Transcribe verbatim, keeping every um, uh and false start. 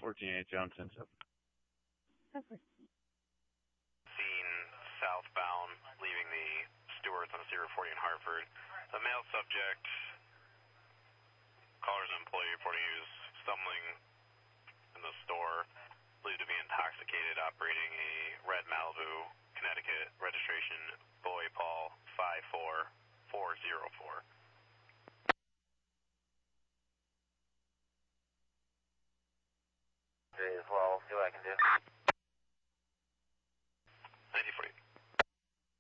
fourteen eight Johnson. Perfect. Seen southbound, leaving the Stewart's on zero forty in Hartford. The male subject, caller's employee reporting he was stumbling in the store, believed to be intoxicated, operating a red Malibu, Connecticut, registration Boy Paul five four four zero four. As well, see what I can do.